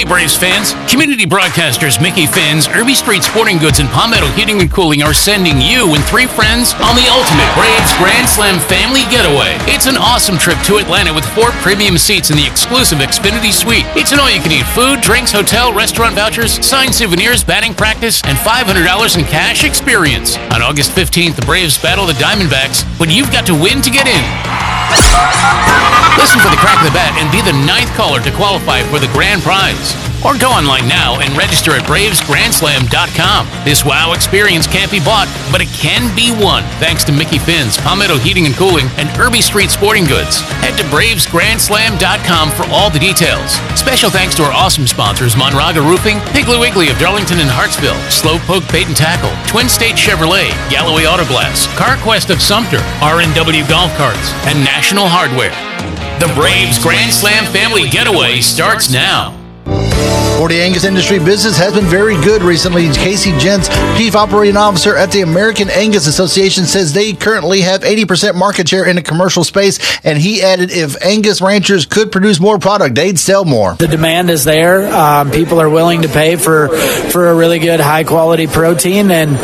Braves fans, community broadcasters Mickey Finn's, Irby Street Sporting Goods, and Palmetto Heating and Cooling are sending you and 3 friends on the ultimate Braves Grand Slam family getaway. It's an awesome trip to Atlanta with 4 premium seats in the exclusive Xfinity Suite. It's an all-you-can-eat food, drinks, hotel, restaurant vouchers, signed souvenirs, batting practice, and $500 in cash experience. On August 15th, the Braves battle the Diamondbacks, but you've got to win to get in. Listen for the crack of the bat and be the 9th caller to qualify for the grand prize. Or go online now and register at BravesGrandSlam.com. This wow experience can't be bought, but it can be won thanks to Mickey Finn's, Palmetto Heating and Cooling, and Irby Street Sporting Goods. Head to BravesGrandSlam.com for all the details. Special thanks to our awesome sponsors, Monraga Roofing, Piggly Wiggly of Darlington and Hartsville, Slowpoke Bait and Tackle, Twin State Chevrolet, Galloway Auto Glass, CarQuest of Sumter, RNW Golf Carts, and National Hardware. The Braves Grand Slam Family Getaway starts now. 40 Angus Industry Business has been very good recently. Casey Gents, Chief Operating Officer at the American Angus Association, says they currently have 80% market share in the commercial space, and he added if Angus ranchers could produce more product, they'd sell more. The demand is there. People are willing to pay for a really good, high-quality protein, and,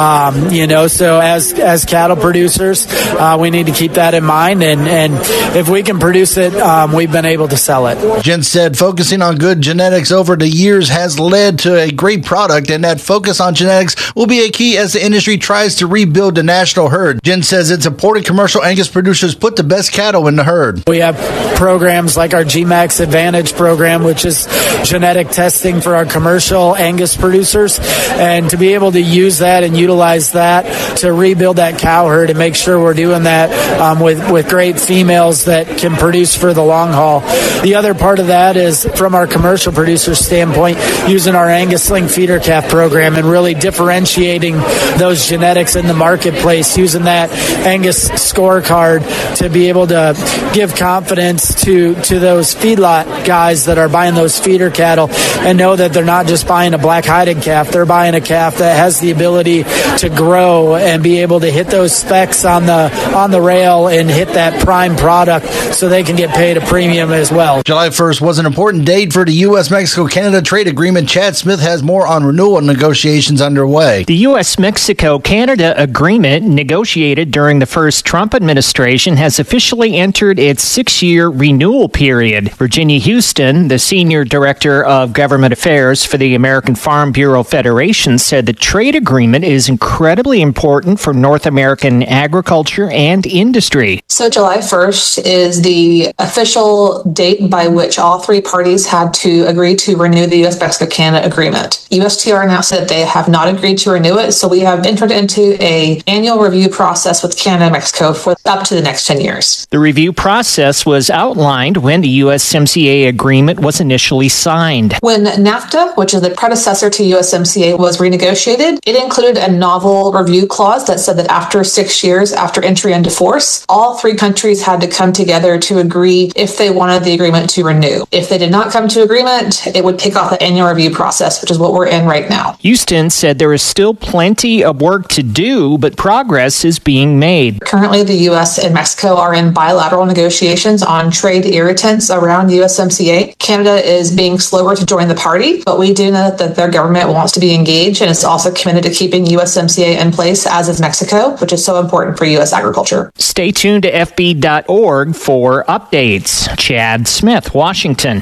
so as cattle producers, we need to keep that in mind, and if we can produce it, we've been able to sell it. Gents said focusing on good genetics over the years has led to a great product, and that focus on genetics will be a key as the industry tries to rebuild the national herd. Jen says it's important commercial Angus producers put the best cattle in the herd. We have programs like our GMAX Advantage program, which is genetic testing for our commercial Angus producers, and to be able to use that and utilize that to rebuild that cow herd and make sure we're doing that with great females that can produce for the long haul. The other part of that is from our commercial producer standpoint, using our Angus Link feeder calf program and really differentiating those genetics in the marketplace, using that Angus scorecard to be able to give confidence to those feedlot guys that are buying those feeder cattle and know that they're not just buying a black-hided calf, they're buying a calf that has the ability to grow and be able to hit those specs on the rail and hit that prime product so they can get paid a premium as well. July 1st was an important date for the U.S.-Mexico-Canada trade agreement. Chad Smith has more on renewal negotiations underway. The U.S.-Mexico-Canada agreement, negotiated during the first Trump administration, has officially entered its 6-year renewal period. Virginia Houston, the senior director of government affairs for the American Farm Bureau Federation, said the trade agreement is incredibly important for North American agriculture and industry. So July 1st is the official date by which all 3 parties had to agree to renew the U.S.-Mexico-Canada agreement. USTR announced that they have not agreed to renew it, so we have entered into an annual review process with Canada and Mexico for up to the next 10 years. The review process was outlined when the USMCA agreement was initially signed. When NAFTA, which is the predecessor to USMCA, was renegotiated, it included a novel review clause that said that after 6 years after entry into force, all 3 countries had to come together to agree if they wanted the agreement to renew. If they did not come to agreement, it would kick off the annual review process, which is what we're in right now. Houston said there is still plenty of work to do, but progress is being made. Currently, the U.S. and Mexico are in bilateral negotiations on trade irritants around USMCA. Canada is being slower to join the party, but we do know that their government wants to be engaged and is also committed to keeping USMCA in place, as is Mexico, which is so important for U.S. agriculture. Stay tuned to FB.org for updates. Chad Smith, Washington.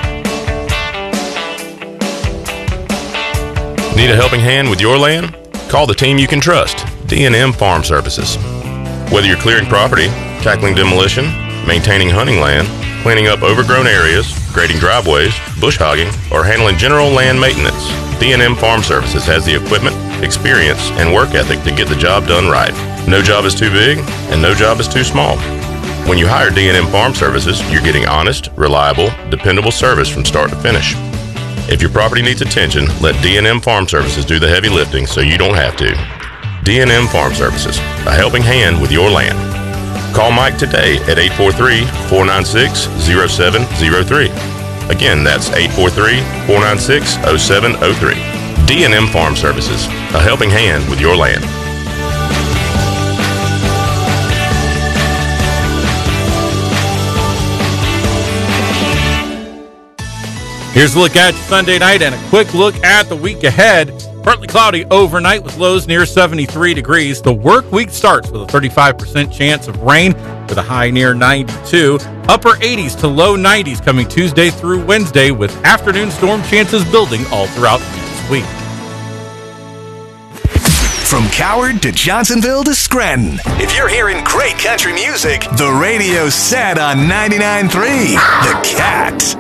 Need a helping hand with your land? Call the team you can trust, D&M Farm Services. Whether you're clearing property, tackling demolition, maintaining hunting land, cleaning up overgrown areas, grading driveways, bush hogging, or handling general land maintenance, D&M Farm Services has the equipment, experience, and work ethic to get the job done right. No job is too big, and no job is too small. When you hire D&M Farm Services, you're getting honest, reliable, dependable service from start to finish. If your property needs attention, let D&M Farm Services do the heavy lifting so you don't have to. D&M Farm Services, a helping hand with your land. Call Mike today at 843-496-0703. Again, that's 843-496-0703. D&M Farm Services, a helping hand with your land. Here's a look at Sunday night and a quick look at the week ahead. Partly cloudy overnight with lows near 73 degrees. The work week starts with a 35% chance of rain with a high near 92. Upper 80s to low 90s coming Tuesday through Wednesday with afternoon storm chances building all throughout this week. From Coward to Johnsonville to Scranton. If you're hearing great country music, the radio's set on 99.3 The Cat.